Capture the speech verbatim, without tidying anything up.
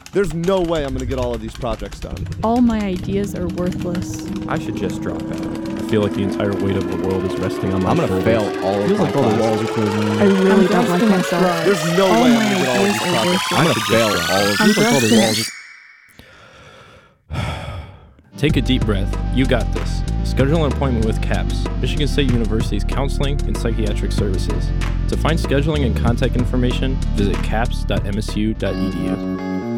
There's no way I'm going to get all of these projects done. All my ideas are worthless. I should just drop out. I feel like the entire weight of the world is resting on my I'm going shoulders. to fail all of Feels my like all the walls classes. are closing in. I really I'm don't just like gonna myself. try. There's no All way my I'm going to get all of ideas these are projects worthless. done. I'm going to just fail drop all of I'm these. Feels like all just the gonna- walls are Take a deep breath. You got this. Schedule an appointment with CAPS, Michigan State University's Counseling and Psychiatric Services. To find scheduling and contact information, visit caps dot m s u dot e d u.